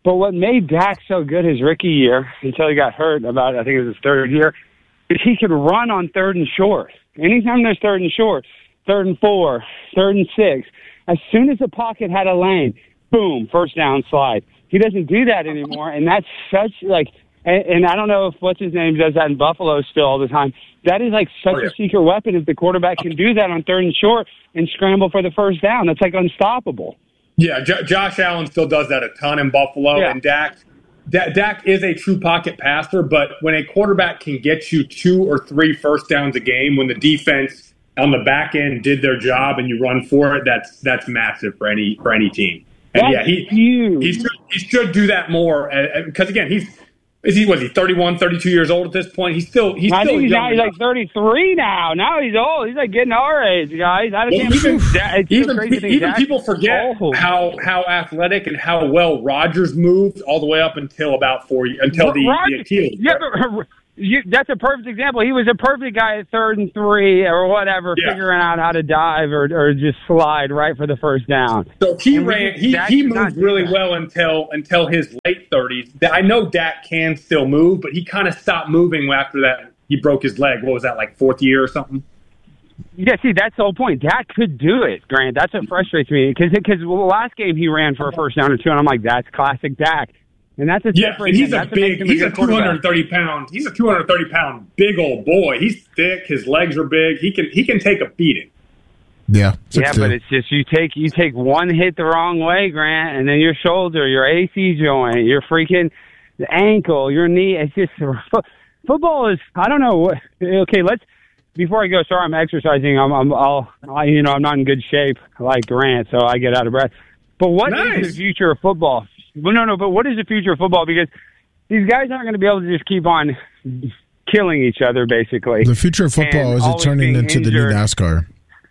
But what made Dak so good his rookie year, until he got hurt about, I think it was his third year, is he could run on third and short. Anytime there's third and short, third and four, third and six, as soon as the pocket had a lane, boom, first down slide. He doesn't do that anymore, and that's such, like, and, and I don't know if what's his name does that in Buffalo still all the time. That is like such oh, yeah. a secret weapon if the quarterback can do that on third and short and scramble for the first down. That's like unstoppable. Yeah, J- Josh Allen still does that a ton in Buffalo, yeah. and Dak, D- Dak is a true pocket passer, but when a quarterback can get you two or three first downs a game, when the defense on the back end did their job and you run for it, that's that's massive for any for any team. And that's yeah, he huge. he should, he should do that more because again, he's is he was he thirty-one, thirty-two years old at this point? He's still he's I still think he's, young now, he's like thirty-three now. Now he's old. He's like getting our age, guys. I can't even even, even, even people forget old. how how athletic and how well Rodgers moved all the way up until about four until the, Rodgers, the Achilles. Yeah, but you, that's a perfect example. He was a perfect guy at third and three or whatever, yeah. figuring out how to dive or or just slide right for the first down. So he and ran. Just, he Dak he moved really that. well until until his late thirties. I know Dak can still move, but he kind of stopped moving after that. He broke his leg. What was that, like fourth year or something? Yeah, see, that's the whole point. Dak could do it, Grant. That's what frustrates me because because the last game he ran for a first down or two, and I'm like, that's classic Dak. And that's a yeah, and he's him. a that's big, he's a two hundred thirty pound, he's a two hundred thirty pound big old boy. He's thick, his legs are big. He can he can take a beating. Yeah, yeah, but it's just you take you take one hit the wrong way, Grant, and then your shoulder, your A C joint, your freaking ankle, your knee. It's just football is. I don't know. Okay, let's. Before I go, sorry, I'm exercising. I'm, I'm, I'll, I, you know, I'm not in good shape like Grant, so I get out of breath. But what nice. is the future of football? Well, no, no, but what is the future of football? Because these guys aren't going to be able to just keep on killing each other, basically. The future of football is it turning into injured. the new NASCAR.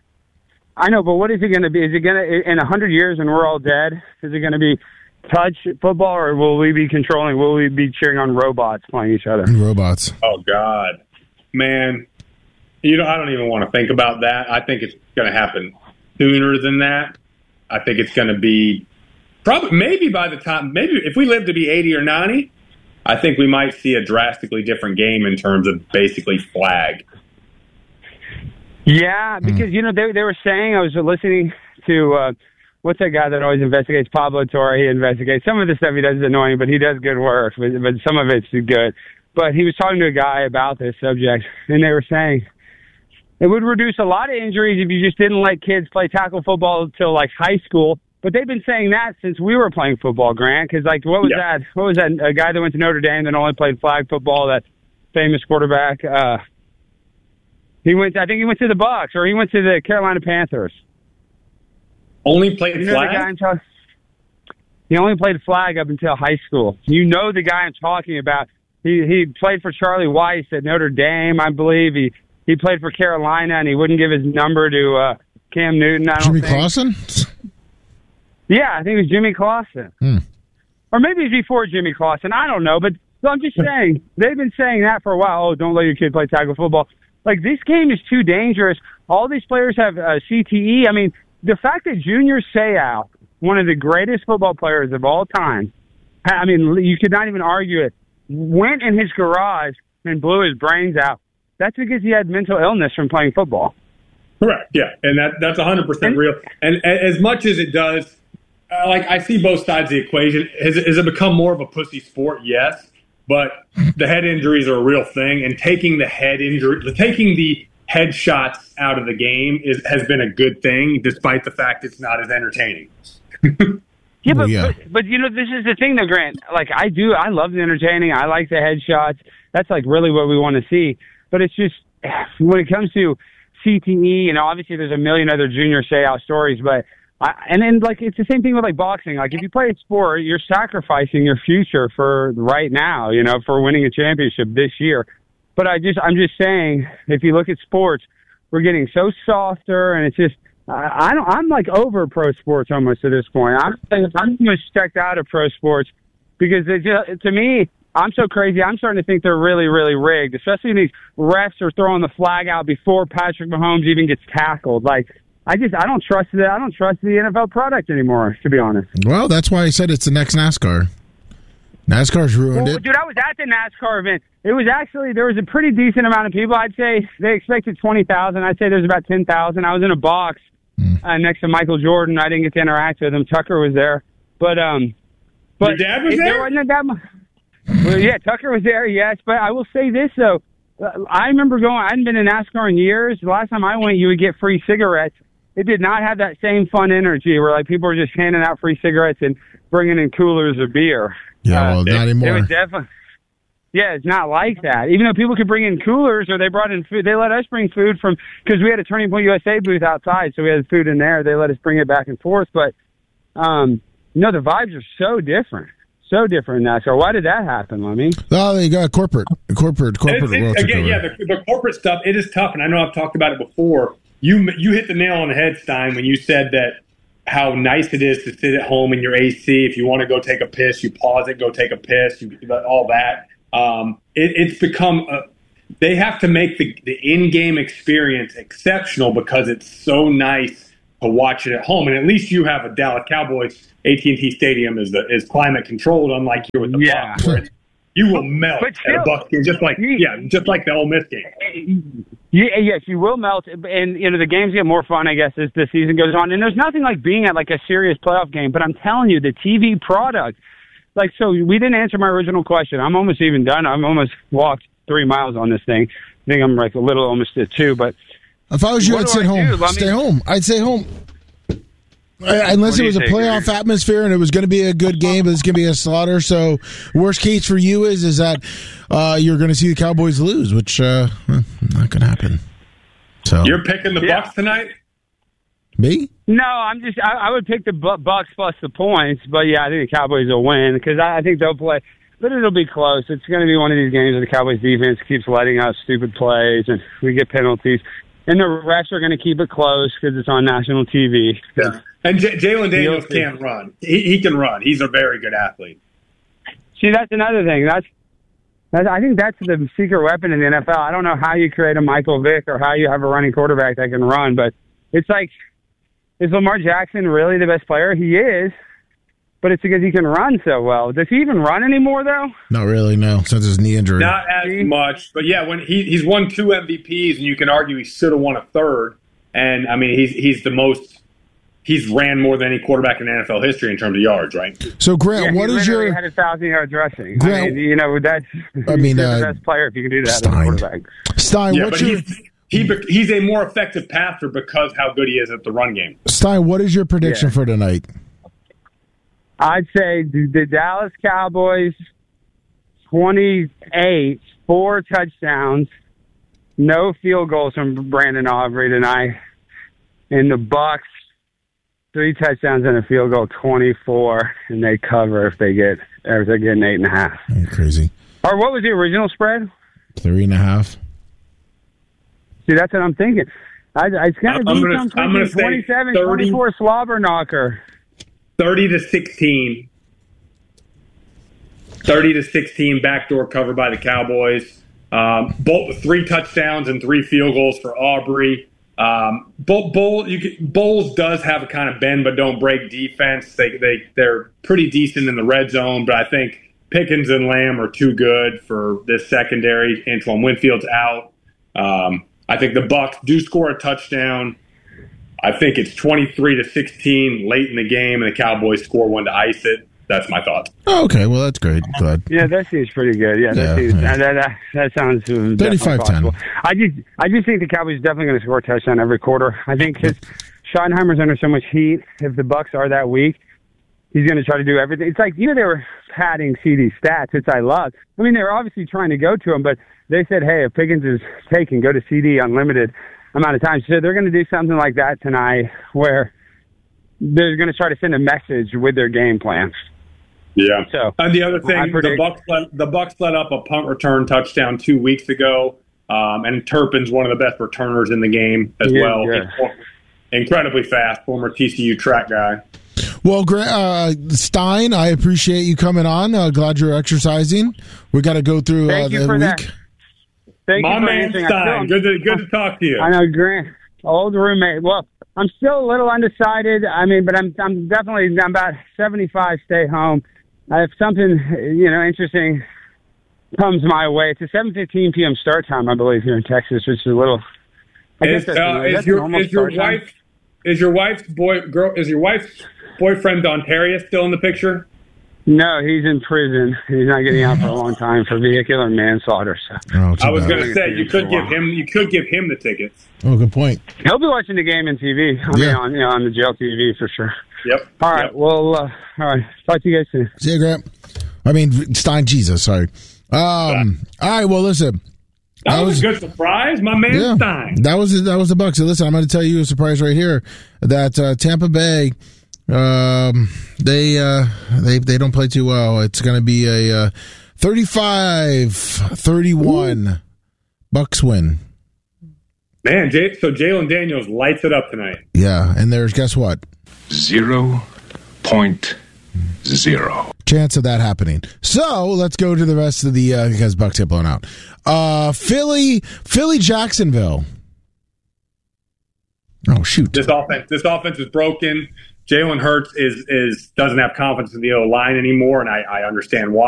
I know, but what is it going to be? Is it going to, in a hundred years and we're all dead, is it going to be touch football, or will we be controlling, will we be cheering on robots playing each other? Robots. Oh, God. Man, you know, I don't even want to think about that. I think it's going to happen sooner than that. I think it's going to be probably, maybe by the time, maybe if we live to be eighty or ninety, I think we might see a drastically different game in terms of basically flag. Yeah, because, mm. you know, they they were saying, I was listening to, uh, what's that guy that always investigates? Pablo Torre. He investigates. Some of the stuff he does is annoying, but he does good work, but, but some of it's good. But he was talking to a guy about this subject, and they were saying it would reduce a lot of injuries if you just didn't let kids play tackle football until, like, high school. But they've been saying that since we were playing football, Grant, because, like, what was yeah. that? What was that? A guy that went to Notre Dame that only played flag football, that famous quarterback, uh, He went. I think he went to the Bucs, or he went to the Carolina Panthers. Only played you know flag? The guy I'm talk- he only played flag up until high school. You know the guy I'm talking about. He he played for Charlie Weiss at Notre Dame, I believe. He he played for Carolina, and he wouldn't give his number to uh, Cam Newton. I don't Jimmy think. Clausen? Yeah, I think it was Jimmy Clausen. Hmm. Or maybe it was before Jimmy Clausen. I don't know, but so I'm just saying, they've been saying that for a while. Oh, don't let your kid play tackle football. Like, this game is too dangerous. All these players have uh, C T E. I mean, the fact that Junior Seau, one of the greatest football players of all time, I mean, you could not even argue it, went in his garage and blew his brains out. That's because he had mental illness from playing football. Correct, yeah. And that that's one hundred percent real. And, and as much as it does, uh, like, I see both sides of the equation. Has, has it become more of a pussy sport? Yes. But the head injuries are a real thing, and taking the head injury, taking the head shots out of the game is, has been a good thing, despite the fact it's not as entertaining. yeah, but, yeah. but but you know, this is the thing, though, Grant. Like, I do, I love the entertaining. I like the headshots. That's like really what we want to see. But it's just when it comes to C T E, you know, obviously there's a million other Junior Seau stories, but. I, and then, like, it's the same thing with, like, boxing. Like, if you play a sport, you're sacrificing your future for right now, you know, for winning a championship this year. But I just, I'm just saying, if you look at sports, we're getting so softer, and it's just, I, I don't, I'm, like, over pro sports almost at this point. I'm, I'm almost checked out of pro sports because it just, to me, I'm so crazy. I'm starting to think they're really, really rigged, especially when these refs are throwing the flag out before Patrick Mahomes even gets tackled. Like, I just I don't trust it. I don't trust the N F L product anymore, to be honest. Well, that's why I said it's the next NASCAR. NASCAR's ruined Well, it. dude, I was at the NASCAR event. It was actually, there was a pretty decent amount of people. I'd say they expected twenty thousand. I'd say there's about ten thousand. I was in a box mm. uh, next to Michael Jordan. I didn't get to interact with him. Tucker was there. But, um, but your dad was it, there? there wasn't that much. Well, yeah, Tucker was there, yes. But I will say this, though. I remember going, I hadn't been in NASCAR in years. The last time I went, you would get free cigarettes. It did not have that same fun energy where, like, people were just handing out free cigarettes and bringing in coolers of beer. Yeah, well, uh, not it, anymore. It was definitely, yeah, it's not like that. Even though people could bring in coolers or they brought in food, they let us bring food from, because we had a Turning Point U S A booth outside, so we had food in there. They let us bring it back and forth. But, um, you know, the vibes are so different. So different in NASCAR. Why did that happen, Lummy? Oh, they got corporate, corporate, corporate. It's, it's, again, yeah, the, the corporate stuff, it is tough, and I know I've talked about it before. You you hit the nail on the head, Stein, when you said that how nice it is to sit at home in your A C. If you want to go take a piss, you pause it, go take a piss, you, all that. Um, it, it's become a, they have to make the, the in-game experience exceptional because it's so nice to watch it at home. And at least you have a Dallas Cowboys. A T and T Stadium is the is climate controlled, unlike here with the yeah. Bucs, where you will melt but still, at a Bucs game, just like yeah, just like the Ole Miss game. Yeah, yes, you will melt, and you know the games get more fun, I guess, as the season goes on. And there's nothing like being at like a serious playoff game. But I'm telling you, the T V product, like, so we didn't answer my original question. I'm almost even done. I'm almost walked three miles on this thing. I think I'm like a little almost at two. But if I was you, I'd sit home. Do? Stay me... home. I'd stay home. Unless it was a playoff think? atmosphere and it was going to be a good game, but it's going to be a slaughter. So, worst case for you is is that uh, you're going to see the Cowboys lose, which uh, well, not going to happen. So you're picking the yeah. Bucs tonight? Me? No, I'm just. I, I would pick the Bucs plus the points, but yeah, I think the Cowboys will win because I, I think they'll play. But it'll be close. It's going to be one of these games where the Cowboys defense keeps letting out stupid plays and we get penalties. And the refs are going to keep it close because it's on national T V. Yeah. And J- Jalen Daniels can run. He, he can run. He's a very good athlete. See, that's another thing. That's, that's I think that's the secret weapon in the N F L. I don't know how you create a Michael Vick or how you have a running quarterback that can run, but it's like, is Lamar Jackson really the best player? He is, but it's because he can run so well. Does he even run anymore, though? Not really, no, since his knee injury. Not as much, but yeah, when he he's won two M V Ps, and you can argue he should have won a third. And I mean, he's he's the most. He's ran more than any quarterback in N F L history in terms of yards, right? So, Grant, yeah, what is your? He had a thousand yards rushing. Grant, I mean, you know, that's. I mean, you're uh, the best player if you can do that Stein. as a quarterback. Stein, yeah, what's but your? He's, he he's a more effective passer because how good he is at the run game. Stein, what is your prediction yeah. for tonight? I'd say the Dallas Cowboys, twenty-eight, four touchdowns, no field goals from Brandon Aubrey tonight, and the Bucs. Three touchdowns and a field goal, twenty-four, and they cover if they get if they're getting eight and a half. You're crazy. Or what was the original spread? Three and a half. See, that's what I'm thinking. I, it's got to be some twenty-seven, twenty-four slobber knocker. Thirty to sixteen. Thirty to sixteen backdoor cover by the Cowboys. Um, both three touchdowns and three field goals for Aubrey. Um, Bull, you can, Bulls does have a kind of bend but don't break defense. They they they're pretty decent in the red zone, but I think Pickens and Lamb are too good for this secondary. Antoine Winfield's out. Um, I think the Bucs do score a touchdown. I think it's twenty-three to sixteen late in the game, and the Cowboys score one to ice it. That's my thought. Oh, okay, well, that's great. Glad. Yeah, that seems pretty good. Yeah, that, yeah, seems, yeah. That, that, that sounds thirty-five ten. I just, I just think the Cowboys are definitely going to score a touchdown every quarter. I think because Schottenheimer's under so much heat. If the Bucs are that weak, he's going to try to do everything. It's like, you know, they were padding C D's stats, which I love. I mean, they were obviously trying to go to him, but they said, hey, if Pickens is taken, go to C D unlimited amount of times. So they're going to do something like that tonight where they're going to try to send a message with their game plan. Yeah. So, and the other thing, the Bucs let, the Bucs let up a punt return touchdown two weeks ago, um, and Turpin's one of the best returners in the game as yeah, well. Yeah. Incredibly fast, former T C U track guy. Well, uh, Stein, I appreciate you coming on. Uh, glad you're exercising. We got to go through uh, the for week. That. Thank My you for man answering. Stein, good to good to talk to you. I know, Grant, old roommate. Well, I'm still a little undecided. I mean, but I'm I'm definitely I'm about seventy-five stay home. if something, you know, interesting comes my way, it's a seven fifteen p.m. start time, I believe, here in Texas, which is a little. I is, guess that's, uh, that's is your is your wife time. is your wife's boy girl is your wife's boyfriend Dontaria still in the picture? No, he's in prison. He's not getting out for a long time for vehicular manslaughter. So. Oh, I was bad. going to say you could give him you could give him the tickets. Oh, good point. He'll be watching the game on T V. I Yeah. mean, on, you know, on the jail T V for sure. Yep. All right. Yep. Well, uh, all right. Talk to you guys soon. See you, Grant. I mean, Stein, Jesus, sorry. Um, all right, well, listen. That, that was, was a good surprise, my man yeah, Stein. That was that was the Bucs. So listen, I'm going to tell you a surprise right here that uh, Tampa Bay, um, they uh, they they don't play too well. It's going to be a uh, thirty-five thirty-one Bucs win. Man, Jay, so Jalen Daniels lights it up tonight. Yeah, and there's guess what? Zero point zero chance of that happening. So let's go to the rest of the uh, because Bucs get blown out. Uh, Philly, Philly, Jacksonville. Oh shoot! This offense, this offense is broken. Jalen Hurts is is doesn't have confidence in the O line anymore, and I, I understand why.